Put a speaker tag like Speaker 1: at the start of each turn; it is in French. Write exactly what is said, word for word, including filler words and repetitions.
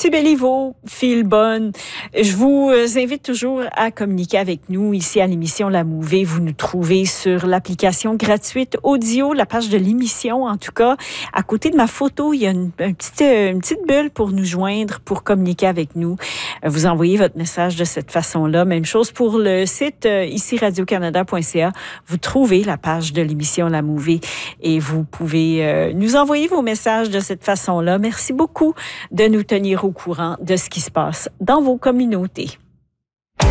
Speaker 1: Petit Béliveau, file bonne. Je vous invite toujours à communiquer avec nous ici à l'émission La Mouvée. Vous nous trouvez sur l'application gratuite audio, la page de l'émission en tout cas. À côté de ma photo, il y a une, une, petite, une petite bulle pour nous joindre, pour communiquer avec nous. Vous envoyez votre message de cette façon-là. Même chose pour le site euh, ici radio canada point c a. Vous trouvez la page de l'émission La Mouvée et vous pouvez euh, nous envoyer vos messages de cette façon-là. Merci beaucoup de nous tenir au courant de ce qui se passe dans vos communautés.